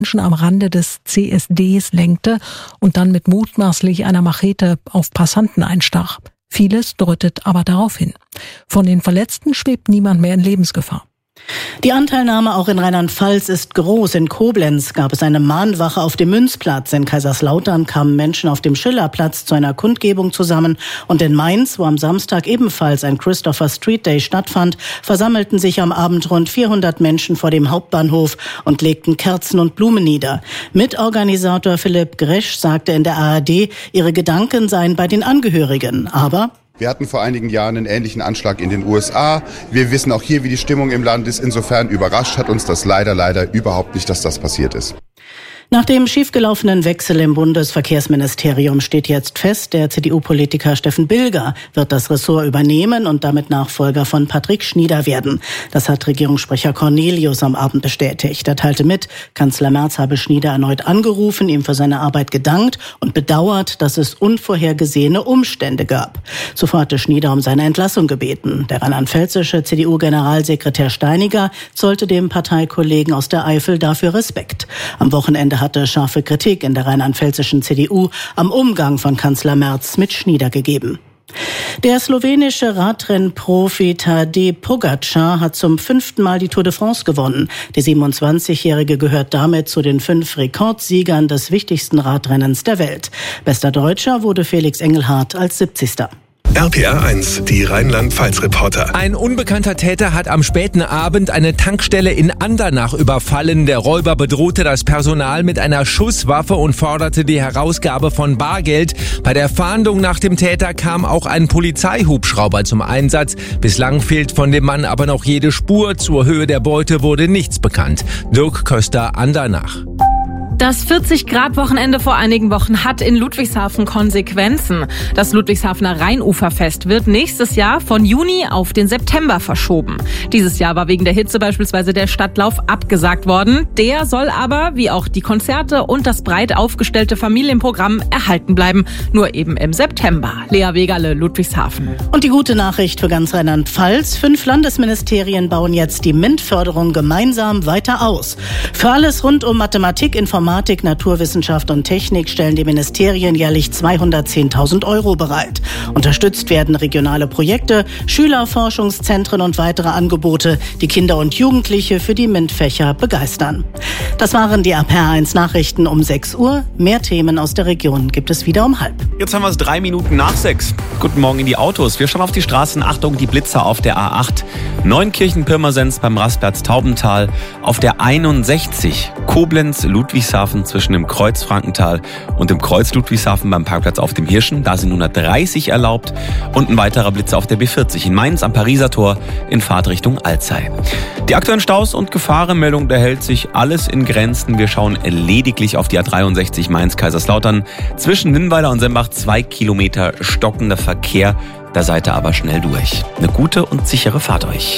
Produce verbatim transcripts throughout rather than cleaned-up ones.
Menschen am Rande des C S Ds lenkte und dann mit mutmaßlich einer Machete auf Passanten einstach. Vieles deutet aber darauf hin. Von den Verletzten schwebt niemand mehr in Lebensgefahr. Die Anteilnahme auch in Rheinland-Pfalz ist groß. In Koblenz gab es eine Mahnwache auf dem Münzplatz. In Kaiserslautern kamen Menschen auf dem Schillerplatz zu einer Kundgebung zusammen. Und in Mainz, wo am Samstag ebenfalls ein Christopher Street Day stattfand, versammelten sich am Abend rund vierhundert Menschen vor dem Hauptbahnhof und legten Kerzen und Blumen nieder. Mitorganisator Philipp Gresch sagte in der A R D, ihre Gedanken seien bei den Angehörigen. Aber wir hatten vor einigen Jahren einen ähnlichen Anschlag in den U S A. Wir wissen auch hier, wie die Stimmung im Land ist. Insofern überrascht hat uns das leider, leider überhaupt nicht, dass das passiert ist. Nach dem schiefgelaufenen Wechsel im Bundesverkehrsministerium steht jetzt fest, der C D U-Politiker Steffen Bilger wird das Ressort übernehmen und damit Nachfolger von Patrick Schnieder werden. Das hat Regierungssprecher Cornelius am Abend bestätigt. Er teilte mit, Kanzler Merz habe Schnieder erneut angerufen, ihm für seine Arbeit gedankt und bedauert, dass es unvorhergesehene Umstände gab. Zuvor hatte Schnieder um seine Entlassung gebeten. Der rheinland-pfälzische C D U-Generalsekretär Steiniger zollte dem Parteikollegen aus der Eifel dafür Respekt. Am Wochenende hatte scharfe Kritik in der rheinland-pfälzischen C D U am Umgang von Kanzler Merz mit Schnieder gegeben. Der slowenische Radrennprofi Tadej Pogačar hat zum fünften Mal die Tour de France gewonnen. Der siebenundzwanzigjährige gehört damit zu den fünf Rekordsiegern des wichtigsten Radrennens der Welt. Bester Deutscher wurde Felix Engelhardt als siebzigster R P R eins, die Rheinland-Pfalz-Reporter. Ein unbekannter Täter hat am späten Abend eine Tankstelle in Andernach überfallen. Der Räuber bedrohte das Personal mit einer Schusswaffe und forderte die Herausgabe von Bargeld. Bei der Fahndung nach dem Täter kam auch ein Polizeihubschrauber zum Einsatz. Bislang fehlt von dem Mann aber noch jede Spur. Zur Höhe der Beute wurde nichts bekannt. Dirk Köster, Andernach. Das vierzig-Grad-Wochenende vor einigen Wochen hat in Ludwigshafen Konsequenzen. Das Ludwigshafener Rheinuferfest wird nächstes Jahr von Juni auf den September verschoben. Dieses Jahr war wegen der Hitze beispielsweise der Stadtlauf abgesagt worden. Der soll aber, wie auch die Konzerte und das breit aufgestellte Familienprogramm, erhalten bleiben. Nur eben im September. Lea Wegerle, Ludwigshafen. Und die gute Nachricht für ganz Rheinland-Pfalz. Fünf Landesministerien bauen jetzt die MINT-Förderung gemeinsam weiter aus. Für alles rund um Mathematik, Informatik, Informatik, Naturwissenschaft und Technik stellen die Ministerien jährlich zweihundertzehntausend Euro bereit. Unterstützt werden regionale Projekte, Schülerforschungszentren und weitere Angebote, die Kinder und Jugendliche für die MINT-Fächer begeistern. Das waren die R P R eins Nachrichten um sechs Uhr. Mehr Themen aus der Region gibt es wieder um halb. Jetzt haben wir es drei Minuten nach sechs. Guten Morgen in die Autos. Wir schauen auf die Straßen. Achtung, die Blitzer auf der A acht. Neunkirchen-Pirmasens beim Rastplatz Taubental. Auf der einundsechzig. Koblenz-Ludwigshafen zwischen dem Kreuz Frankenthal und dem Kreuz Ludwigshafen beim Parkplatz auf dem Hirschen. Da sind hundertdreißig erlaubt. Und ein weiterer Blitzer auf der B vierzig in Mainz am Pariser Tor in Fahrtrichtung Alzey. Die aktuellen Staus und Gefahrenmeldung, da hält sich alles in Grenzen. Wir schauen lediglich auf die A dreiundsechzig Mainz-Kaiserslautern. Zwischen Ninnweiler und Sembach zwei Kilometer stockender Verkehr. Da seid ihr aber schnell durch. Eine gute und sichere Fahrt euch.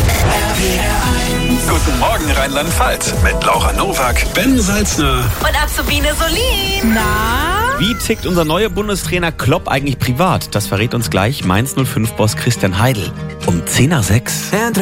Guten Morgen Rheinland-Pfalz mit Laura Nowak, Ben Salzner und Azubine Solin. Na? Wie tickt unser neuer Bundestrainer Klopp eigentlich privat? Das verrät uns gleich Mainz null fünf Boss Christian Heidel um zehn nach sechs.